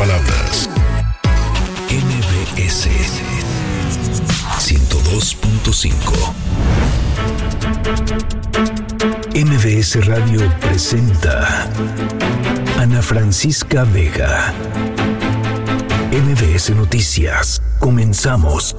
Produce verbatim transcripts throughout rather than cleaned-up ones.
palabras. M B S ciento dos punto cinco. M B S Radio presenta Ana Francisca Vega. M B S Noticias. Comenzamos.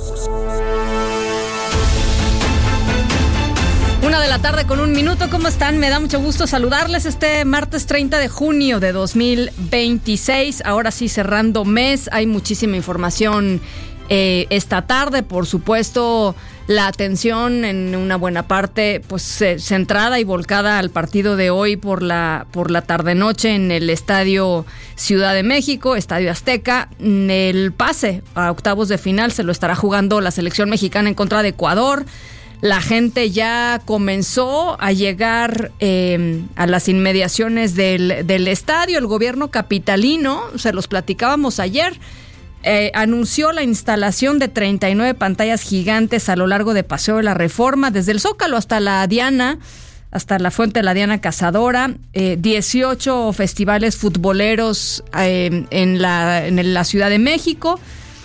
Una de la tarde con un minuto. ¿Cómo están? Me da mucho gusto saludarles este martes treinta de junio de dos mil veintiséis. Ahora sí, cerrando mes. Hay muchísima información eh, esta tarde. Por supuesto, la atención en una buena parte pues eh, centrada y volcada al partido de hoy por la por la tarde-noche en el Estadio Ciudad de México, Estadio Azteca. El pase a octavos de final se lo estará jugando la selección mexicana en contra de Ecuador. La gente ya comenzó a llegar eh, a las inmediaciones del, del estadio. El gobierno capitalino, se los platicábamos ayer, eh, anunció la instalación de treinta y nueve pantallas gigantes a lo largo de Paseo de la Reforma, desde el Zócalo hasta la Diana, hasta la Fuente de la Diana Cazadora, eh, dieciocho festivales futboleros eh, en, la, en la Ciudad de México.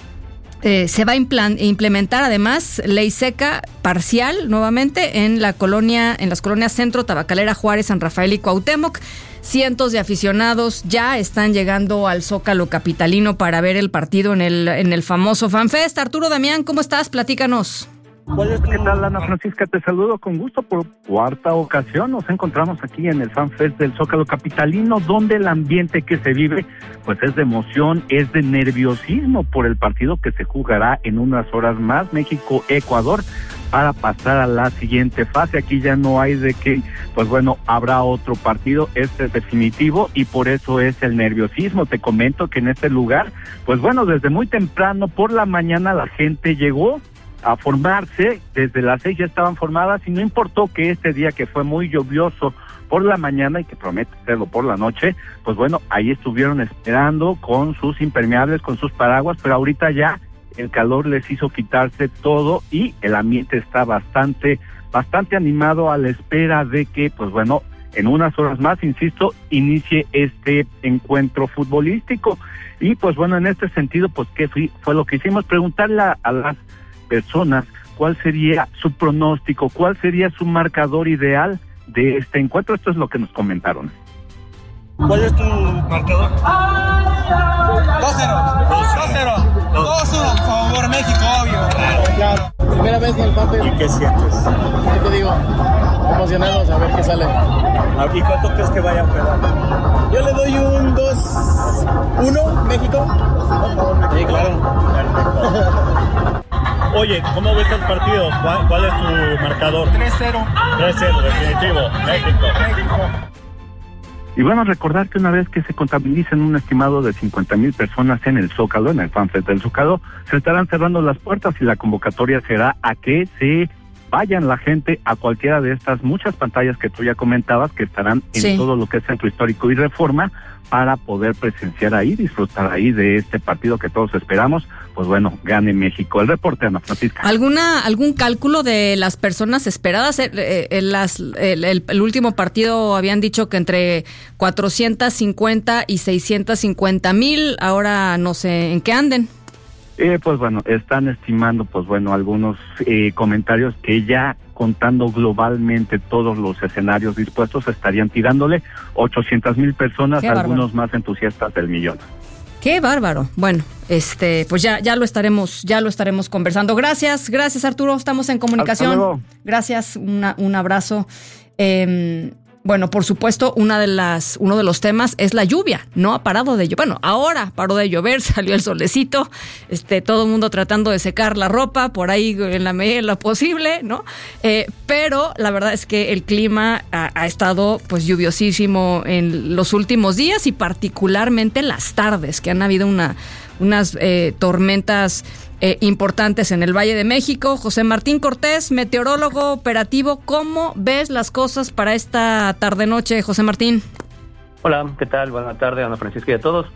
Eh, se va a implan- implementar además ley seca parcial nuevamente en la colonia, en las colonias Centro, Tabacalera, Juárez, San Rafael y Cuauhtémoc. Cientos de aficionados ya están llegando al Zócalo capitalino para ver el partido en el, en el famoso FanFest. Arturo Damián, ¿cómo estás? Platícanos. ¿Qué tal, Ana Francisca? Te saludo con gusto por cuarta ocasión. Nos encontramos aquí en el FanFest del Zócalo capitalino, donde el ambiente que se vive pues es de emoción, es de nerviosismo por el partido que se jugará en unas horas más, México-Ecuador, para pasar a la siguiente fase. Aquí ya no hay de que, pues bueno, habrá otro partido, este es definitivo y por eso es el nerviosismo. Te comento que en este lugar, pues bueno, desde muy temprano por la mañana la gente llegó a formarse, desde las seis ya estaban formadas y no importó que este día que fue muy lluvioso por la mañana y que promete serlo por la noche, pues bueno, ahí estuvieron esperando con sus impermeables, con sus paraguas, pero ahorita ya el calor les hizo quitarse todo y el ambiente está bastante, bastante animado a la espera de que, pues bueno, en unas horas más, insisto, inicie este encuentro futbolístico. Y pues bueno, en este sentido, pues qué fue, fue lo que hicimos, preguntarle a, a las personas cuál sería su pronóstico, cuál sería su marcador ideal de este encuentro. Esto es lo que nos comentaron. ¿Cuál es tu marcador? dos cero. dos cero. dos uno. Favor México, obvio. Claro, claro. Primera vez en el FanFest. ¿Y qué sientes? ¿Qué te digo? Emocionados a ver qué sale. ¿Y cuánto crees que vaya a quedar? Yo le doy un dos uno, México. Sí, claro. Perfecto. Oye, ¿cómo ves el partido? ¿Cuál, cuál es tu marcador? tres cero. tres cero, definitivo. México. México. Y bueno, recordar que una vez que se contabilicen un estimado de cincuenta mil personas en el Zócalo, en el FanFest del Zócalo, se estarán cerrando las puertas y la convocatoria será a que se vayan la gente a cualquiera de estas muchas pantallas que tú ya comentabas, que estarán en sí. todo lo que es Centro Histórico y Reforma, para poder presenciar ahí, disfrutar ahí de este partido que todos esperamos. Pues bueno, gane México. El reporte, Ana Francisca. ¿Alguna algún cálculo de las personas esperadas? Eh, eh, las, el, el, el último partido habían dicho que entre cuatrocientos cincuenta y seiscientos cincuenta mil. Ahora no sé en qué anden. Eh, pues bueno, están estimando, pues bueno, algunos eh, comentarios que ya contando globalmente todos los escenarios dispuestos estarían tirándole ochocientas mil personas, algunos más entusiastas del millón. Qué bárbaro. Bueno, este, pues ya, ya lo estaremos, ya lo estaremos conversando. Gracias, gracias Arturo, estamos en comunicación. Hasta luego. Gracias, una, un abrazo. Eh, Bueno, por supuesto, una de las, uno de los temas es la lluvia. No ha parado de llover. Bueno, ahora paró de llover, salió el solecito, este, todo el mundo tratando de secar la ropa por ahí en la medida de lo posible, ¿no? Eh, pero la verdad es que el clima ha, ha estado pues lluviosísimo en los últimos días y particularmente en las tardes, que han habido una, unas eh, tormentas Eh, importantes en el Valle de México. José Martín Cortés, meteorólogo operativo, ¿cómo ves las cosas para esta tarde-noche, José Martín? Hola, ¿qué tal? Buenas tardes, Ana Francisca y a todos.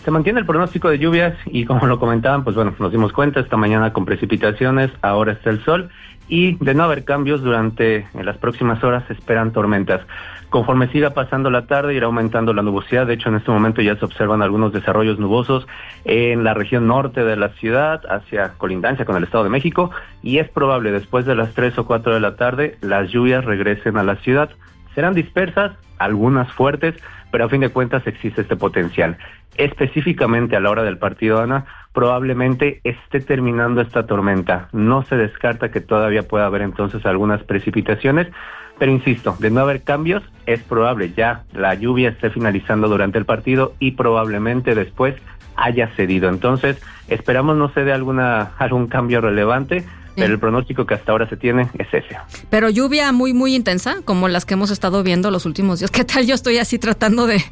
Se mantiene el pronóstico de lluvias y como lo comentaban, pues bueno, nos dimos cuenta esta mañana con precipitaciones, ahora está el sol y de no haber cambios durante en las próximas horas se esperan tormentas. Conforme siga pasando la tarde irá aumentando la nubosidad, de hecho en este momento ya se observan algunos desarrollos nubosos en la región norte de la ciudad hacia colindancia con el Estado de México y es probable después de las tres o cuatro de la tarde las lluvias regresen a la ciudad. Serán dispersas, algunas fuertes, pero a fin de cuentas existe este potencial. Específicamente a la hora del partido, Ana, probablemente esté terminando esta tormenta. No se descarta que todavía pueda haber entonces algunas precipitaciones, pero insisto, de no haber cambios, es probable ya la lluvia esté finalizando durante el partido y probablemente después haya cedido. Entonces, esperamos no se dé alguna, algún cambio relevante, pero el pronóstico que hasta ahora se tiene es ese. Pero lluvia muy, muy intensa, como las que hemos estado viendo los últimos días. ¿Qué tal? Yo estoy así tratando de...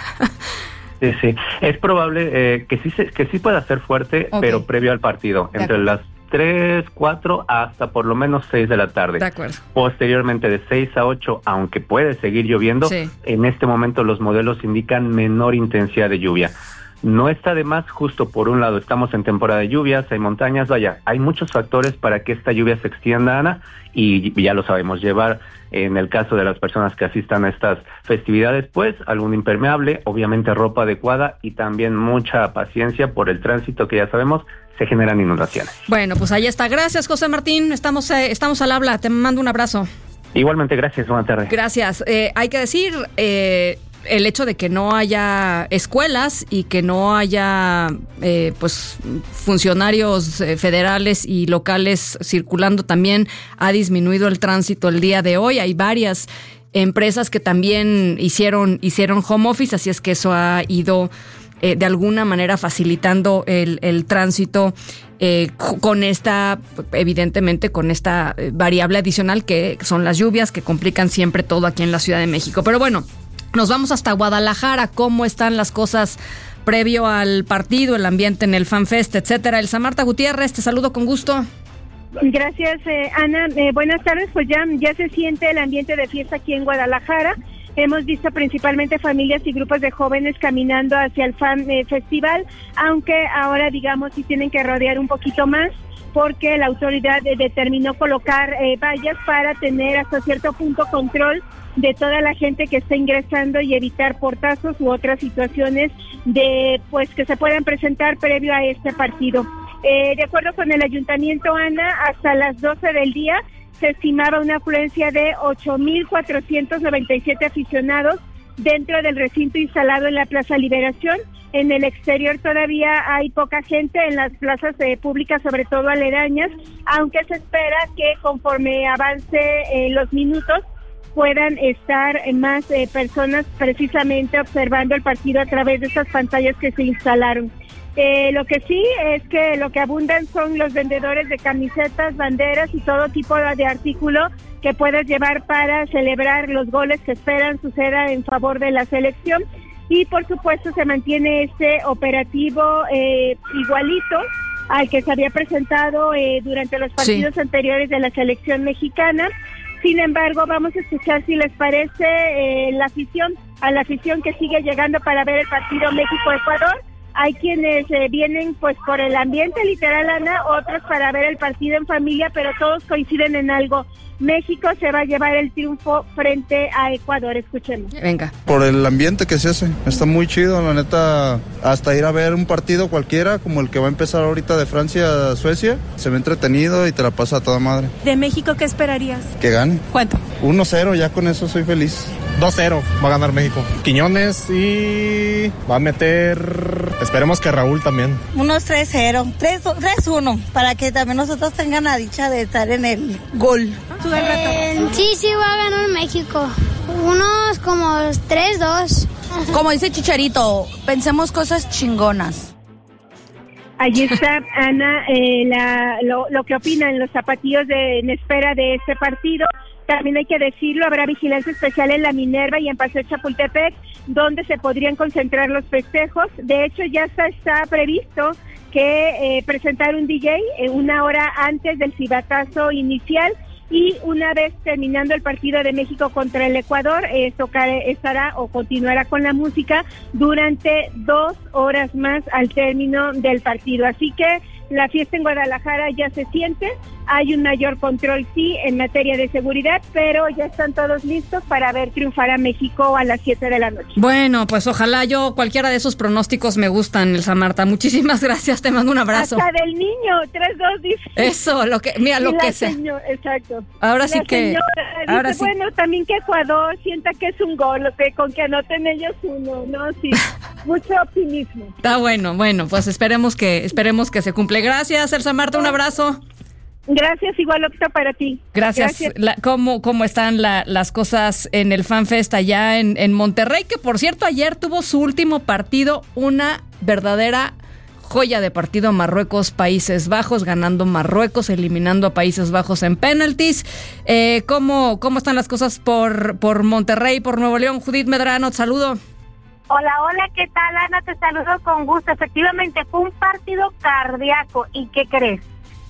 sí, sí. Es probable eh, que sí se, que sí pueda ser fuerte, okay, pero previo al partido, de entre acuerdo. Las tres, cuatro hasta por lo menos seis de la tarde. De acuerdo. Posteriormente de seis a ocho, aunque puede seguir lloviendo, sí, en este momento los modelos indican menor intensidad de lluvia. No está de más, justo por un lado estamos en temporada de lluvias, hay montañas, vaya, hay muchos factores para que esta lluvia se extienda, Ana, y ya lo sabemos, llevar en el caso de las personas que asistan a estas festividades, pues algún impermeable, obviamente ropa adecuada y también mucha paciencia por el tránsito que ya sabemos, se generan inundaciones. Bueno, pues ahí está. Gracias, José Martín, estamos, eh, estamos al habla, te mando un abrazo. Igualmente, gracias, buenas tardes. Gracias. Eh, hay que decir... Eh, el hecho de que no haya escuelas y que no haya eh, pues funcionarios eh, federales y locales circulando también ha disminuido el tránsito el día de hoy. Hay varias empresas que también hicieron hicieron home office, así es que eso ha ido eh, de alguna manera facilitando el, el tránsito eh, con esta, evidentemente, con esta variable adicional que son las lluvias que complican siempre todo aquí en la Ciudad de México. Pero bueno, nos vamos hasta Guadalajara. ¿Cómo están las cosas previo al partido, el ambiente en el FanFest, etcétera? Elsa Marta Gutiérrez, te saludo con gusto. Gracias, eh, Ana. Eh, buenas tardes. Pues ya, ya se siente el ambiente de fiesta aquí en Guadalajara. Hemos visto principalmente familias y grupos de jóvenes caminando hacia el Fan eh, Festival, aunque ahora, digamos, sí tienen que rodear un poquito más, porque la autoridad eh, determinó colocar eh, vallas para tener hasta cierto punto control de toda la gente que está ingresando y evitar portazos u otras situaciones de pues que se puedan presentar previo a este partido. Eh, de acuerdo con el ayuntamiento, Ana, hasta las doce del día se estimaba una afluencia de ocho mil cuatrocientos noventa y siete aficionados dentro del recinto instalado en la Plaza Liberación. En el exterior todavía hay poca gente en las plazas eh, públicas, sobre todo aledañas, aunque se espera que conforme avance eh, los minutos puedan estar más eh, personas precisamente observando el partido a través de esas pantallas que se instalaron. Eh, lo que sí es que lo que abundan son los vendedores de camisetas, banderas y todo tipo de artículo que puedas llevar para celebrar los goles que esperan suceda en favor de la selección. Y por supuesto se mantiene este operativo eh, igualito al que se había presentado eh, durante los partidos sí. anteriores de la selección mexicana. Sin embargo, vamos a escuchar, si les parece, eh, la afición, a la afición que sigue llegando para ver el partido México-Ecuador. Hay quienes eh, vienen pues por el ambiente literal, Ana, otros para ver el partido en familia, pero todos coinciden en algo. México se va a llevar el triunfo frente a Ecuador. Escuchemos. Venga. Por el ambiente que se hace, está muy chido, la neta, hasta ir a ver un partido cualquiera, como el que va a empezar ahorita de Francia a Suecia, se ve entretenido y te la pasa a toda madre. ¿De México qué esperarías? Que gane. ¿Cuánto? uno cero, ya con eso soy feliz. dos cero va a ganar México. Quiñones y va a meter, esperemos que Raúl también. Unos tres cero, tres uno, para que también nosotros tengan la dicha de estar en el gol. Eh, sí, sí va a ganar México. Unos como tres dos. Como dice Chicharito, pensemos cosas chingonas. Allí está, Ana, eh, la, lo, lo que opinan los zapatillos de, en espera de este partido. También hay que decirlo, habrá vigilancia especial en la Minerva y en Paseo Chapultepec, donde se podrían concentrar los festejos. De hecho, ya está, está previsto que eh, presentar un D J eh, una hora antes del silbatazo inicial. y una vez terminando el partido de México contra el Ecuador, eh, tocará, estará o continuará con la música durante dos horas más al término del partido. Así que la fiesta en Guadalajara ya se siente, hay un mayor control, sí, en materia de seguridad, pero ya están todos listos para ver triunfar a México a las siete de la noche. Bueno, pues ojalá yo, cualquiera de esos pronósticos me gustan, Elsa Marta. Muchísimas gracias, te mando un abrazo. Hasta del niño, tres dos dice. Eso, lo que, mira, lo que sea. Exacto. Ahora la sí que... Señora, ahora dice, sí. Bueno, también que Ecuador sienta que es un gol, que con que anoten ellos uno, ¿no? Sí, mucho optimismo. Está bueno, bueno, pues esperemos que, esperemos que se cumple. Gracias, Elsa Marta, un abrazo. Gracias, igual opta para ti. Gracias. Gracias. La, ¿cómo, ¿Cómo están la, las cosas en el FanFest allá en, en Monterrey? Que por cierto, ayer tuvo su último partido, una verdadera joya de partido, Marruecos-Países Bajos, ganando Marruecos, eliminando a Países Bajos en penaltis. Eh, ¿cómo, ¿Cómo están las cosas por, por Monterrey, por Nuevo León? Judith Medrano, te saludo. Hola, hola, ¿qué tal, Ana? Te saludo con gusto. Efectivamente, fue un partido cardíaco. ¿Y qué crees?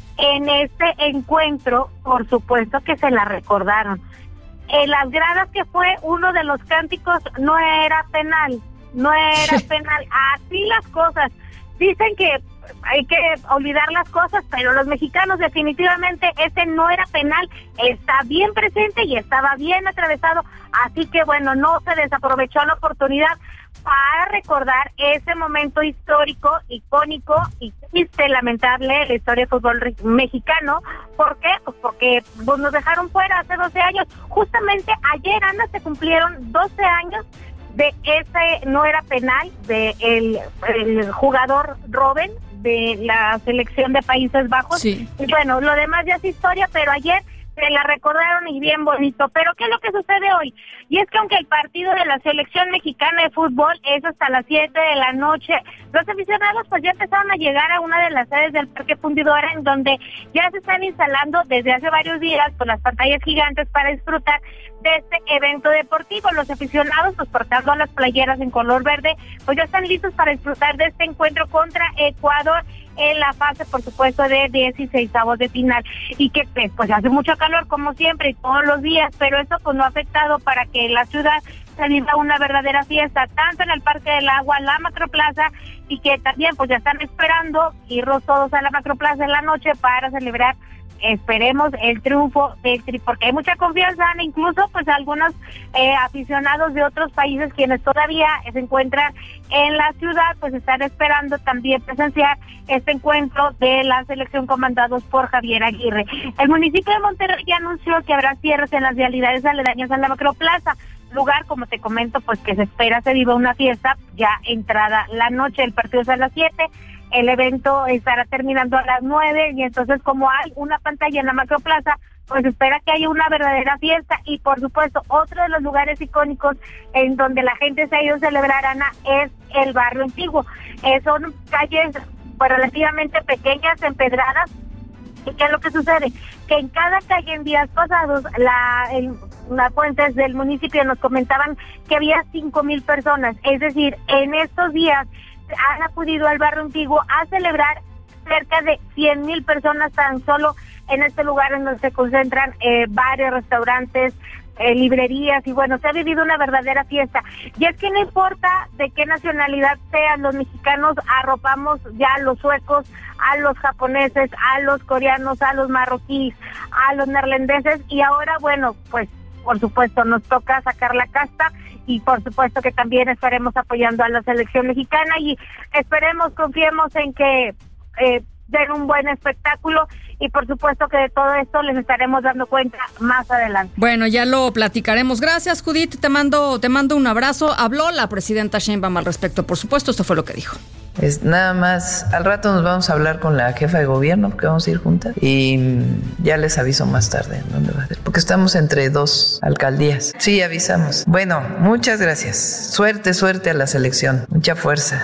En este encuentro, por supuesto que se la recordaron. En las gradas, que fue uno de los cánticos, no era penal, no era penal. Así las cosas. Dicen que hay que olvidar las cosas, pero los mexicanos definitivamente ese no era penal, está bien presente y estaba bien atravesado, así que bueno, no se desaprovechó la oportunidad para recordar ese momento histórico, icónico y triste, lamentable en la historia de fútbol mexicano. ¿Por qué? Pues porque pues, nos dejaron fuera hace doce años. Justamente ayer, Ana, se cumplieron doce años de ese no era penal de el, el jugador Robben de la selección de Países Bajos. Sí. Y bueno, lo demás ya es historia, pero ayer se la recordaron y bien bonito. Pero ¿qué es lo que sucede hoy? Y es que aunque el partido de la selección mexicana de fútbol es hasta las siete de la noche, los aficionados pues ya empezaron a llegar a una de las sedes del Parque Fundidora, en donde ya se están instalando desde hace varios días con las pantallas gigantes para disfrutar de este evento deportivo. Los aficionados, pues portando las playeras en color verde, pues ya están listos para disfrutar de este encuentro contra Ecuador en la fase, por supuesto, de dieciseisavos de final. Y que pues hace mucho calor como siempre y todos los días, pero eso pues no ha afectado para que la ciudad se viva una verdadera fiesta, tanto en el Parque del Agua, la Macroplaza, y que también pues ya están esperando irnos todos a la Macroplaza en la noche para celebrar, esperemos, el triunfo del Tri, porque hay mucha confianza, Ana, incluso pues algunos eh, aficionados de otros países quienes todavía se encuentran en la ciudad, pues están esperando también presenciar este encuentro de la selección comandados por Javier Aguirre. El municipio de Monterrey ya anunció que habrá cierres en las vialidades aledañas a la Macroplaza, lugar, como te comento, pues que se espera se viva una fiesta ya entrada la noche. El partido es a las siete, el evento estará terminando a las nueve, y entonces como hay una pantalla en la Macroplaza, pues espera que haya una verdadera fiesta. Y por supuesto, otro de los lugares icónicos en donde la gente se ha ido a celebrar, Ana, es el barrio antiguo. Eh, son calles pues relativamente pequeñas, empedradas. ¿Y qué es lo que sucede? Que en cada calle en días pasados, la, el, las fuentes del municipio nos comentaban que había cinco mil personas. Es decir, en estos días han acudido al barrio antiguo a celebrar cerca de cien mil personas tan solo en este lugar, en donde se concentran eh, bares, restaurantes, eh, librerías, y bueno, se ha vivido una verdadera fiesta. Y es que no importa de qué nacionalidad sean, los mexicanos arropamos ya a los suecos, a los japoneses, a los coreanos, a los marroquíes, a los neerlandeses, y ahora, bueno, pues por supuesto nos toca sacar la casta, y por supuesto que también estaremos apoyando a la selección mexicana, y esperemos, confiemos en que eh, den un buen espectáculo, y por supuesto que de todo esto les estaremos dando cuenta más adelante. Bueno, ya lo platicaremos. Gracias, Judith, te mando, te mando un abrazo. Habló la presidenta Sheinbaum al respecto, por supuesto, esto fue lo que dijo. Es nada más, al rato nos vamos a hablar con la jefa de gobierno, porque vamos a ir juntas, y ya les aviso más tarde dónde va a ser, porque estamos entre dos alcaldías. Sí, avisamos. Bueno, muchas gracias. Suerte, suerte a la selección. Mucha fuerza.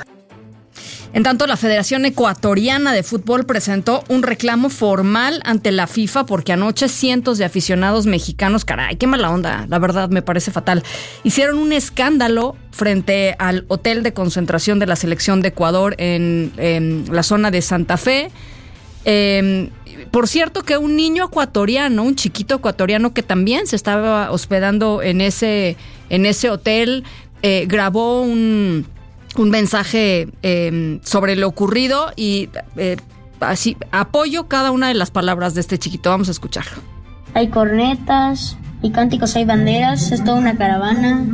En tanto, la Federación Ecuatoriana de Fútbol presentó un reclamo formal ante la FIFA porque anoche cientos de aficionados mexicanos, caray, qué mala onda, la verdad me parece fatal, hicieron un escándalo frente al hotel de concentración de la selección de Ecuador en, en la zona de Santa Fe. Eh, por cierto que un niño ecuatoriano, un chiquito ecuatoriano que también se estaba hospedando en ese, en ese hotel, eh, grabó un, un mensaje eh, sobre lo ocurrido y eh, así apoyo cada una de las palabras de este chiquito. Vamos a escucharlo. Hay cornetas, hay cánticos, hay banderas, es toda una caravana.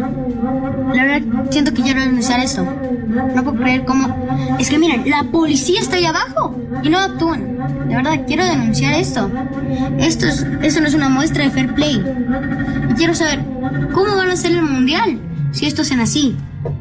La verdad, siento que quiero denunciar esto. No puedo creer cómo... Es que miren, la policía está ahí abajo y no actúan. De verdad, quiero denunciar esto. Esto, es, esto no es una muestra de fair play. Y quiero saber, ¿cómo van a hacer el mundial si estos sean así?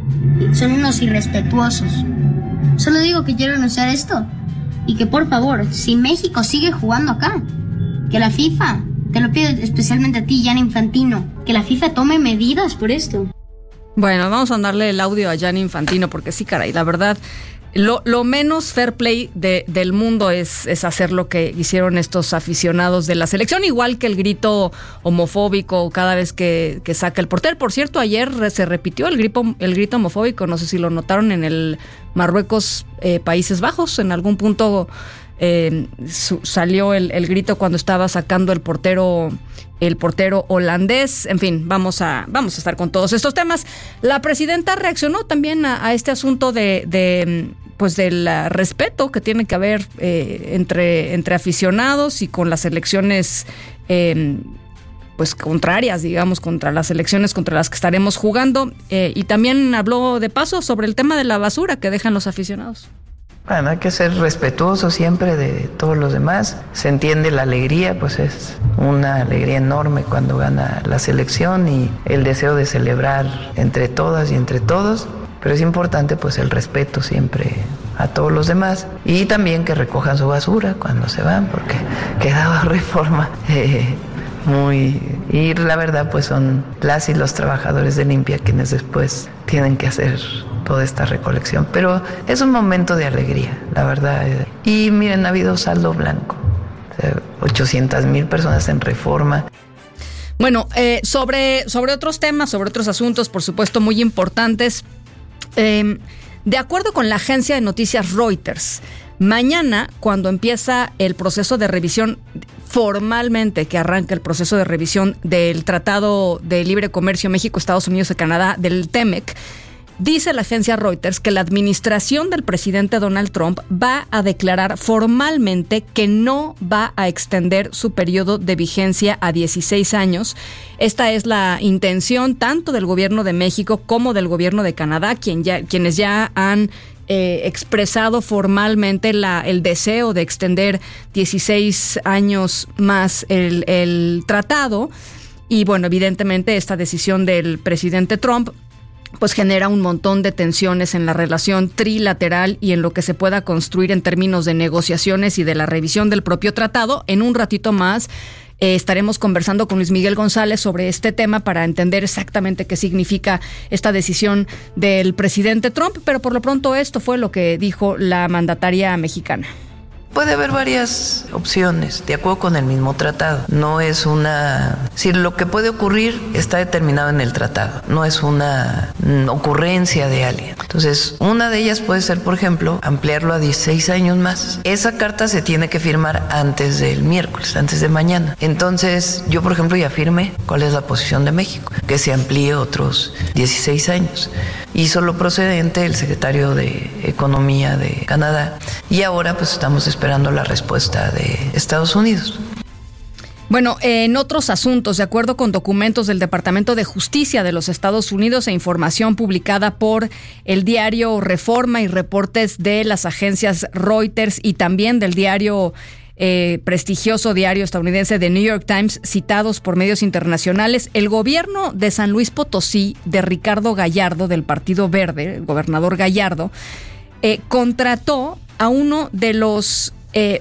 Son unos irrespetuosos. Solo digo que quiero denunciar esto. Y que por favor, si México sigue jugando acá, que la FIFA... Te lo pido especialmente a ti, Gianni Infantino, que la FIFA tome medidas por esto. Bueno, vamos a darle el audio a Gianni Infantino, porque sí, caray, la verdad, lo, lo menos fair play de, del mundo es, es hacer lo que hicieron estos aficionados de la selección, igual que el grito homofóbico cada vez que, que saca el portero. Por cierto, ayer se repitió el grito, el grito homofóbico, no sé si lo notaron en el Marruecos, eh, Países Bajos, en algún punto... Eh, su, salió el, el grito cuando estaba sacando el portero el portero holandés. En fin, vamos a vamos a estar con todos estos temas. La presidenta reaccionó también a, a este asunto de, de pues del respeto que tiene que haber eh, entre entre aficionados y con las elecciones eh, pues contrarias, digamos, contra las elecciones contra las que estaremos jugando, eh, y también habló de paso sobre el tema de la basura que dejan los aficionados. Bueno, hay que ser respetuoso siempre de todos los demás. Se entiende la alegría, pues es una alegría enorme cuando gana la selección y el deseo de celebrar entre todas y entre todos. Pero es importante pues el respeto siempre a todos los demás y también que recojan su basura cuando se van, porque quedaba Reforma eh, muy... Y la verdad pues son las y los trabajadores de limpia quienes después tienen que hacer toda esta recolección, pero es un momento de alegría, la verdad. Y miren, ha habido saldo blanco, o sea, ochocientas mil personas en Reforma. Bueno, eh, sobre, sobre otros temas, sobre otros asuntos, por supuesto, muy importantes, eh, de acuerdo con la agencia de noticias Reuters, mañana, cuando empieza el proceso de revisión, formalmente que arranca el proceso de revisión del Tratado de Libre Comercio México, Estados Unidos y Canadá, del T E M E C, dice la agencia Reuters que la administración del presidente Donald Trump va a declarar formalmente que no va a extender su periodo de vigencia a dieciséis años. Esta es la intención tanto del gobierno de México como del gobierno de Canadá, quien ya, quienes ya han eh, expresado formalmente la, el deseo de extender dieciséis años más el, el tratado. Y bueno, evidentemente esta decisión del presidente Trump pues genera un montón de tensiones en la relación trilateral y en lo que se pueda construir en términos de negociaciones y de la revisión del propio tratado. En un ratito más eh, estaremos conversando con Luis Miguel González sobre este tema para entender exactamente qué significa esta decisión del presidente Trump, pero por lo pronto esto fue lo que dijo la mandataria mexicana. Puede haber varias opciones, de acuerdo con el mismo tratado. No es una... Si lo que puede ocurrir está determinado en el tratado, no es una ocurrencia de alguien. Entonces, una de ellas puede ser, por ejemplo, ampliarlo a dieciséis años más. Esa carta se tiene que firmar antes del miércoles, antes de mañana. Entonces, yo, por ejemplo, ya firmé cuál es la posición de México, que se amplíe otros dieciséis años. Hizo lo procedente el secretario de Economía de Canadá y ahora pues estamos esperando la respuesta de Estados Unidos. Bueno, en otros asuntos, de acuerdo con documentos del Departamento de Justicia de los Estados Unidos e información publicada por el diario Reforma y reportes de las agencias Reuters y también del diario eh, prestigioso diario estadounidense The New York Times, citados por medios internacionales, el gobierno de San Luis Potosí, de Ricardo Gallardo, del Partido Verde, el gobernador Gallardo, eh, contrató a uno de los eh,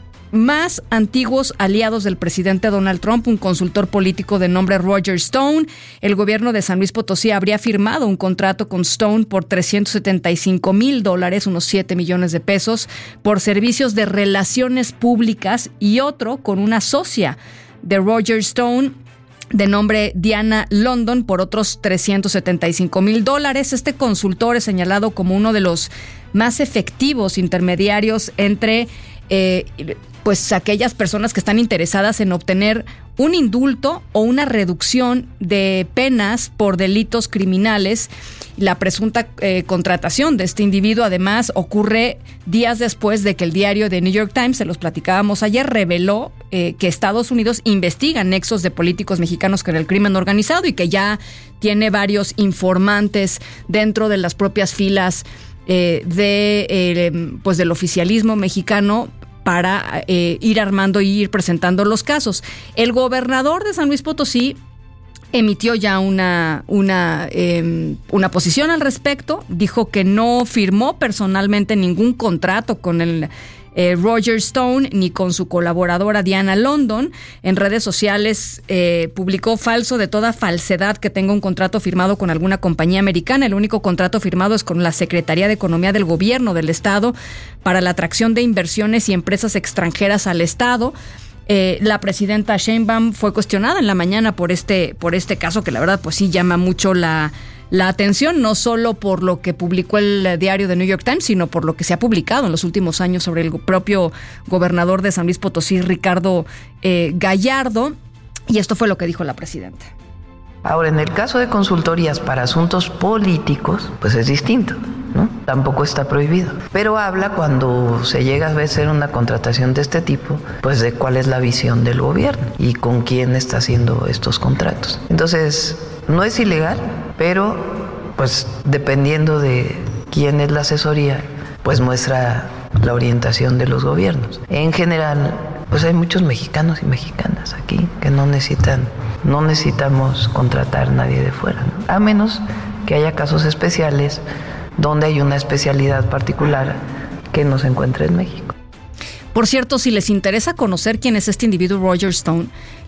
más antiguos aliados del presidente Donald Trump, un consultor político de nombre Roger Stone. El gobierno de San Luis Potosí habría firmado un contrato con Stone por trescientos setenta y cinco mil dólares, unos siete millones de pesos, por servicios de relaciones públicas, y otro con una socia de Roger Stone de nombre Diana London por otros trescientos setenta y cinco mil dólares. Este consultor es señalado como uno de los más efectivos intermediarios entre eh, pues aquellas personas que están interesadas en obtener un indulto o una reducción de penas por delitos criminales. La presunta eh, contratación de este individuo, además, ocurre días después de que el diario The New York Times, se los platicábamos ayer, reveló eh, que Estados Unidos investiga nexos de políticos mexicanos con el crimen organizado y que ya tiene varios informantes dentro de las propias filas eh, de eh, pues del oficialismo mexicano para eh, ir armando y ir presentando los casos. El gobernador de San Luis Potosí emitió ya una, una, eh, una posición al respecto. Dijo que no firmó personalmente ningún contrato con el eh, Roger Stone ni con su colaboradora Diana London. En redes sociales eh, publicó: falso de toda falsedad que tenga un contrato firmado con alguna compañía americana. El único contrato firmado es con la Secretaría de Economía del Gobierno del Estado para la atracción de inversiones y empresas extranjeras al Estado. Eh, la presidenta Sheinbaum fue cuestionada en la mañana por este, por este caso, que la verdad pues sí llama mucho la, la atención, no solo por lo que publicó el diario The New York Times, sino por lo que se ha publicado en los últimos años sobre el propio gobernador de San Luis Potosí, Ricardo eh, Gallardo. Y esto fue lo que dijo la presidenta. Ahora, en el caso de consultorías para asuntos políticos, pues es distinto, ¿no? Tampoco está prohibido. Pero habla, cuando se llega a hacer una contratación de este tipo, pues de cuál es la visión del gobierno y con quién está haciendo estos contratos. Entonces, no es ilegal, pero pues dependiendo de quién es la asesoría, pues muestra la orientación de los gobiernos. En general, pues hay muchos mexicanos y mexicanas aquí que no necesitan, no necesitamos contratar a nadie de fuera, ¿no? A menos que haya casos especiales donde hay una especialidad particular que no se encuentra en México. Por cierto, si les interesa conocer quién es este individuo Roger Stone,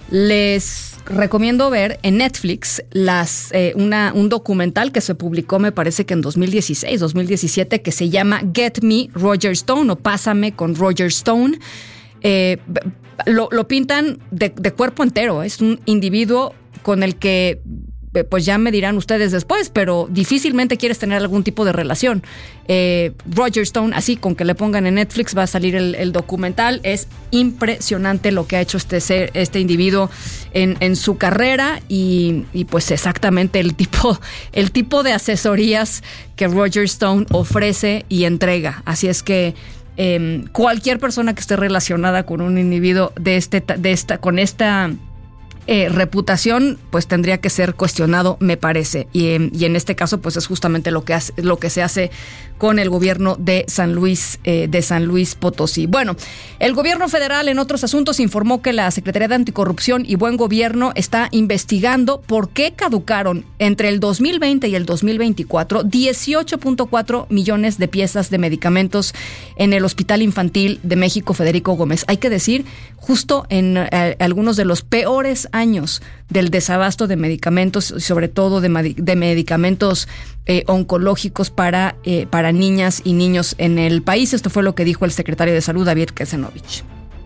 les recomiendo ver en Netflix las eh, una un documental que se publicó, me parece que en dos mil dieciséis, dos mil diecisiete, que se llama Get Me Roger Stone o Pásame con Roger Stone. Eh, lo, lo pintan de, de cuerpo entero. Es un individuo con el que, pues ya me dirán ustedes después, pero difícilmente quieres tener algún tipo de relación. Eh, Roger Stone, así con que le pongan en Netflix va a salir el, el documental. Es impresionante lo que ha hecho este ser, este individuo en, en su carrera y, y pues exactamente el tipo, el tipo de asesorías que Roger Stone ofrece y entrega. Así es que Eh, cualquier persona que esté relacionada con un individuo de este de esta con esta eh, reputación, pues tendría que ser cuestionado, me parece. Y, eh, y en este caso, pues es justamente lo que hace, lo que se hace con el gobierno de San Luis, eh, de San Luis Potosí. Bueno, el gobierno federal en otros asuntos informó que la Secretaría de Anticorrupción y Buen Gobierno está investigando por qué caducaron entre el dos mil veinte y el dos mil veinticuatro dieciocho punto cuatro millones de piezas de medicamentos en el Hospital Infantil de México Federico Gómez. Hay que decir, justo en eh, algunos de los peores años del desabasto de medicamentos, sobre todo de, de medicamentos eh, oncológicos para, eh, para niñas y niños en el país. Esto fue lo que dijo el secretario de Salud, David Kesenovich.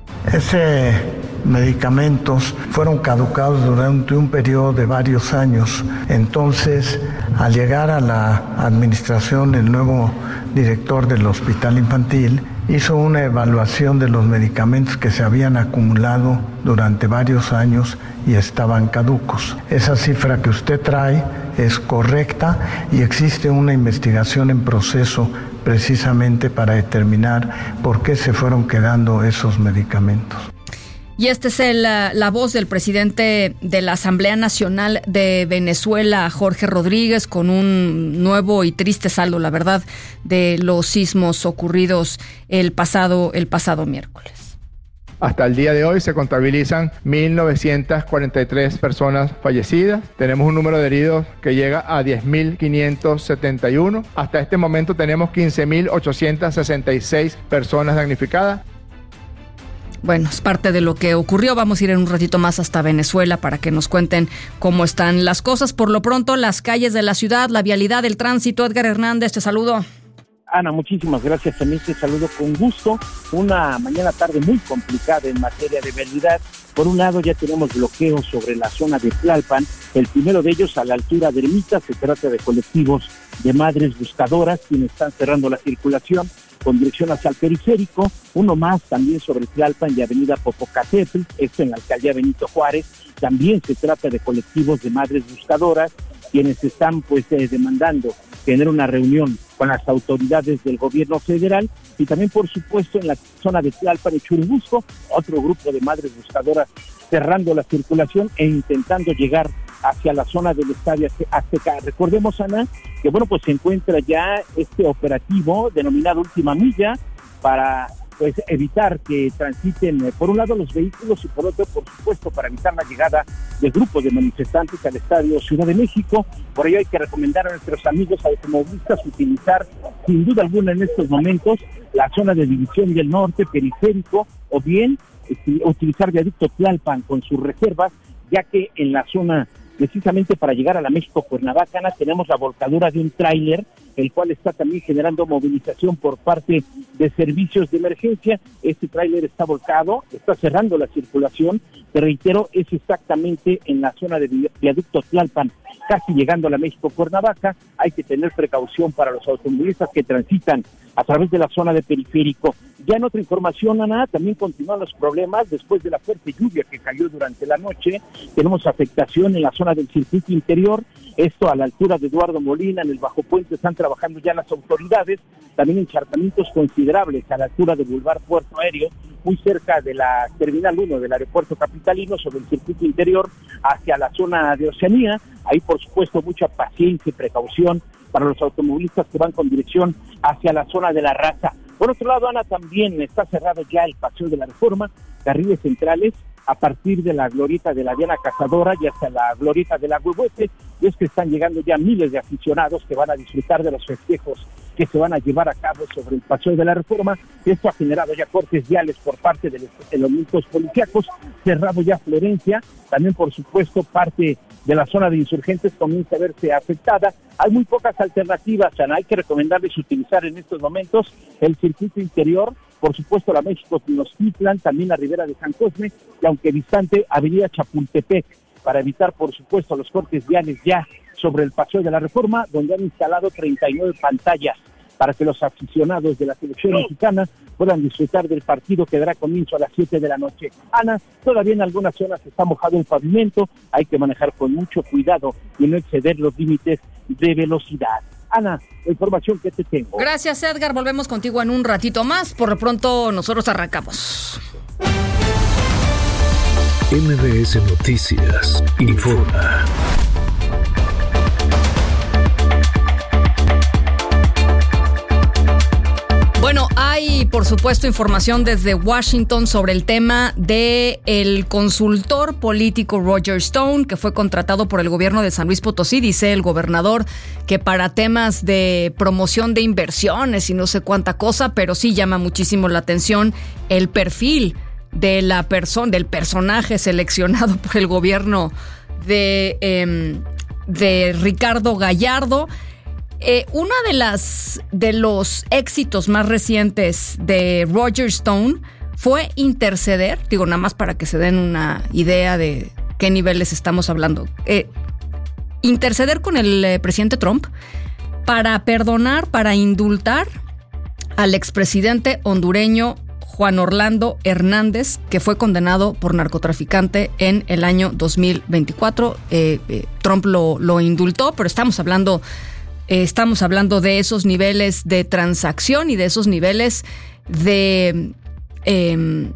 Esos medicamentos fueron caducados durante un periodo de varios años. Entonces, al llegar a la administración, el nuevo director del Hospital Infantil hizo una evaluación de los medicamentos que se habían acumulado durante varios años y estaban caducos. Esa cifra que usted trae es correcta y existe una investigación en proceso precisamente para determinar por qué se fueron quedando esos medicamentos. Y esta es el, la, la voz del presidente de la Asamblea Nacional de Venezuela, Jorge Rodríguez, con un nuevo y triste saldo, la verdad, de los sismos ocurridos el pasado, el pasado miércoles. Hasta el día de hoy se contabilizan mil novecientas cuarenta y tres personas fallecidas. Tenemos un número de heridos que llega a diez mil quinientos setenta y uno. Hasta este momento tenemos quince mil ochocientas sesenta y seis personas damnificadas. Bueno, es parte de lo que ocurrió. Vamos a ir en un ratito más hasta Venezuela para que nos cuenten cómo están las cosas. Por lo pronto, las calles de la ciudad, la vialidad, el tránsito. Edgar Hernández, te saludo. Ana, muchísimas gracias. También te saludo con gusto. Una mañana tarde muy complicada en materia de vialidad. Por un lado, ya tenemos bloqueos sobre la zona de Tlalpan. El primero de ellos a la altura de Ermita. Se trata de colectivos de madres buscadoras quienes están cerrando la circulación. con dirección hacia el periférico, uno más también sobre Tlalpan y avenida Popocatépetl, esto en la alcaldía Benito Juárez. También se trata de colectivos de madres buscadoras, quienes están pues eh, demandando tener una reunión con las autoridades del gobierno federal, y también por supuesto en la zona de Tlalpan y Churubusco, otro grupo de madres buscadoras cerrando la circulación e intentando llegar hacia la zona del Estadio Azteca. Recordemos, Ana, que bueno, pues se encuentra ya este operativo denominado Última Milla para pues evitar que transiten eh, por un lado los vehículos y por otro, por supuesto, para evitar la llegada de grupos de manifestantes al Estadio Ciudad de México. Por ello hay que recomendar a nuestros amigos automovilistas utilizar sin duda alguna en estos momentos la zona de División del Norte, periférico, o bien eh, utilizar viaducto Tlalpan con sus reservas, ya que en la zona precisamente para llegar a la México-Cuernavaca tenemos la volcadura de un tráiler, el cual está también generando movilización por parte de servicios de emergencia. Este tráiler está volcado, está cerrando la circulación, te reitero, es exactamente en la zona de viaducto Tlalpan, casi llegando a la México-Cuernavaca. Hay que tener precaución para los automovilistas que transitan a través de la zona de periférico. Ya en otra información, Ana, también continúan los problemas después de la fuerte lluvia que cayó durante la noche. Tenemos afectación en la zona del circuito interior, esto a la altura de Eduardo Molina, en el Bajo Puente están trabajando ya las autoridades, también encharcamientos considerables a la altura de Boulevard Puerto Aéreo, muy cerca de la Terminal uno del aeropuerto capitalino, sobre el circuito interior hacia la zona de Oceanía. Ahí, por supuesto, mucha paciencia y precaución para los automovilistas que van con dirección hacia la zona de La Raza. Por otro lado, Ana, también está cerrado ya el Paseo de la Reforma, carriles centrales, a partir de la glorieta de la Diana Cazadora y hasta la glorieta de la Huehuete, y es que están llegando ya miles de aficionados que van a disfrutar de los festejos que se van a llevar a cabo sobre el Paseo de la Reforma. Esto ha generado ya cortes viales por parte de los elementos policíacos, cerrado ya Florencia, también por supuesto parte de la zona de insurgentes comienza a verse afectada. Hay muy pocas alternativas, Ana, hay que recomendarles utilizar en estos momentos el circuito interior, por supuesto la México-Tenochtitlan, también la Ribera de San Cosme, y aunque distante, avenida Chapultepec, para evitar por supuesto los cortes viales ya sobre el Paseo de la Reforma, donde han instalado treinta y nueve pantallas para que los aficionados de la selección mexicana puedan disfrutar del partido que dará comienzo a las siete de la noche. Ana, todavía en algunas zonas está mojado el pavimento, hay que manejar con mucho cuidado y no exceder los límites de velocidad. Ana, la información que te tengo. Gracias, Edgar, volvemos contigo en un ratito más. Por lo pronto nosotros arrancamos. M B S Noticias informa. Bueno, hay por supuesto información desde Washington sobre el tema de el consultor político Roger Stone, que fue contratado por el gobierno de San Luis Potosí. Dice el gobernador que para temas de promoción de inversiones y no sé cuánta cosa, pero sí llama muchísimo la atención el perfil de la persona, del personaje seleccionado por el gobierno de, eh, de Ricardo Gallardo. Eh, uno de las de los éxitos más recientes de Roger Stone fue interceder, digo nada más para que se den una idea de qué niveles estamos hablando, eh, interceder con el eh, presidente Trump para perdonar, para indultar al expresidente hondureño Juan Orlando Hernández, que fue condenado por narcotraficante en el año dos mil veinticuatro. Eh, eh, Trump lo, lo indultó, pero estamos hablando... Eh, estamos hablando de esos niveles de transacción y de esos niveles de eh,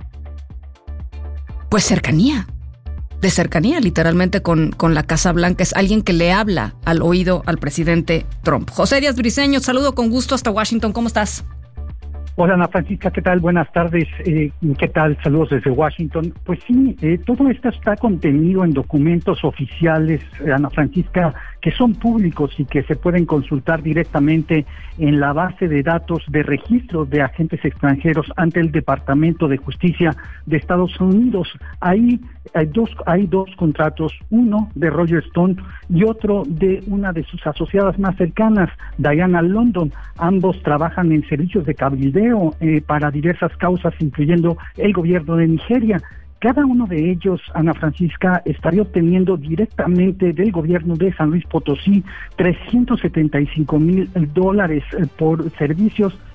pues cercanía, de cercanía literalmente con, con la Casa Blanca. Es alguien que le habla al oído al presidente Trump. José Díaz Briceño, saludo con gusto hasta Washington. ¿Cómo estás? Hola Ana Francisca, ¿qué tal? Buenas tardes, eh, ¿qué tal? Saludos desde Washington. Pues sí, eh, todo esto está contenido en documentos oficiales, eh, Ana Francisca, que son públicos y que se pueden consultar directamente en la base de datos de registro de agentes extranjeros ante el Departamento de Justicia de Estados Unidos. Ahí hay dos, hay dos contratos, uno de Roger Stone y otro de una de sus asociadas más cercanas, Diana London. Ambos trabajan en servicios de cabildeo Eh, para diversas causas, incluyendo el gobierno de Nigeria. Cada uno de ellos, Ana Francisca, estaría obteniendo directamente del gobierno de San Luis Potosí trescientos setenta y cinco mil dólares eh, por servicios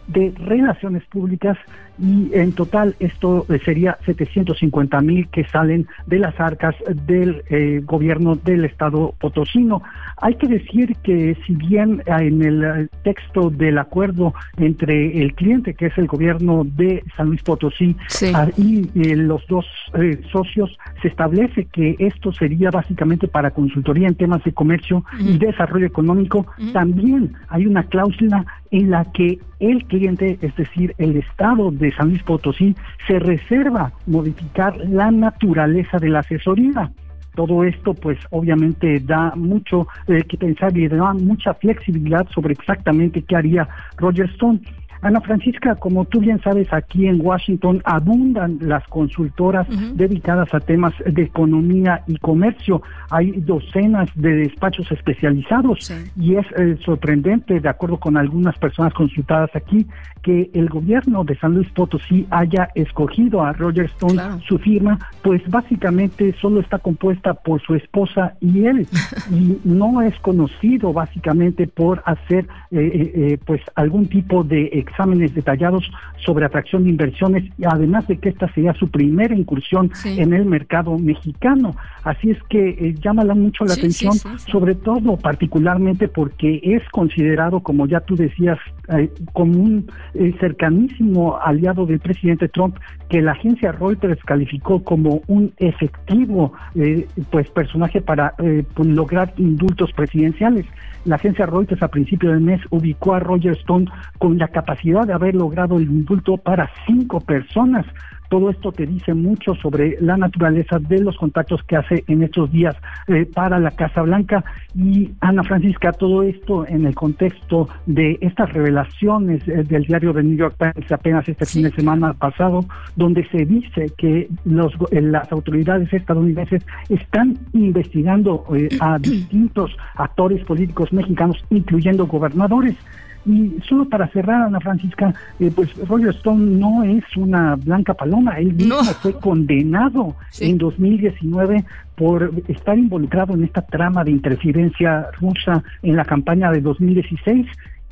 de relaciones públicas, y en total esto sería setecientos cincuenta mil que salen de las arcas del eh, gobierno del estado potosino. Hay que decir que si bien en el texto del acuerdo entre el cliente, que es el gobierno de San Luis Potosí, sí. y eh, los dos eh, socios, se establece que esto sería básicamente para consultoría en temas de comercio uh-huh. y desarrollo económico, uh-huh. también hay una cláusula en la que el cliente, es decir, el estado de San Luis Potosí, se reserva modificar la naturaleza de la asesoría. Todo esto, pues, obviamente da mucho eh, que pensar y da mucha flexibilidad sobre exactamente qué haría Roger Stone. Ana Francisca, como tú bien sabes, aquí en Washington abundan las consultoras uh-huh. dedicadas a temas de economía y comercio. Hay docenas de despachos especializados sí. y es eh, sorprendente, de acuerdo con algunas personas consultadas aquí, que el gobierno de San Luis Potosí haya escogido a Roger Stone, claro. su firma, pues básicamente solo está compuesta por su esposa y él, y no es conocido básicamente por hacer eh, eh, pues algún tipo de exámenes detallados sobre atracción de inversiones, y además de que esta sería su primera incursión sí. en el mercado mexicano. Así es que eh, llama mucho la sí, atención, sí, sí, sí. sobre todo particularmente porque es considerado, como ya tú decías, eh, como un eh, cercanísimo aliado del presidente Trump, que la agencia Reuters calificó como un efectivo eh, pues personaje para eh, pues, lograr indultos presidenciales. La agencia Reuters a principio del mes ubicó a Roger Stone con la capacidad de haber logrado el indulto para cinco personas. Todo esto te dice mucho sobre la naturaleza de los contactos que hace en estos días eh, para la Casa Blanca. Y Ana Francisca, todo esto en el contexto de estas revelaciones eh, del diario The New York Times apenas este sí. fin de semana pasado, donde se dice que los, eh, las autoridades estadounidenses están investigando eh, a distintos actores políticos mexicanos, incluyendo gobernadores. Y solo para cerrar, Ana Francisca, eh, pues Roger Stone no es una blanca paloma. Él mismo no. fue condenado sí. en dos mil diecinueve por estar involucrado en esta trama de interferencia rusa en la campaña de dos mil dieciséis.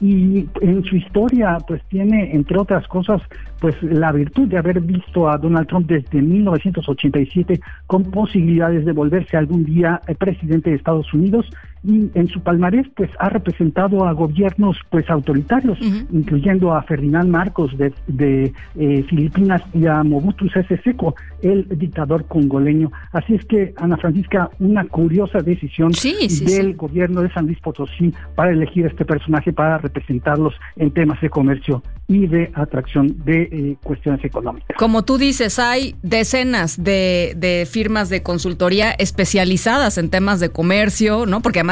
Y en su historia, pues tiene, entre otras cosas, pues la virtud de haber visto a Donald Trump desde mil novecientos ochenta y siete con posibilidades de volverse algún día presidente de Estados Unidos, y en su palmarés, pues ha representado a gobiernos, pues autoritarios, uh-huh. incluyendo a Ferdinand Marcos de, de eh, Filipinas y a Mobutu Sese Seko, el dictador congoleño. Así es que, Ana Francisca, una curiosa decisión sí, sí, del sí. gobierno de San Luis Potosí para elegir este personaje para representarlos en temas de comercio y de atracción de eh, cuestiones económicas. Como tú dices, hay decenas de, de firmas de consultoría especializadas en temas de comercio, ¿no? Porque además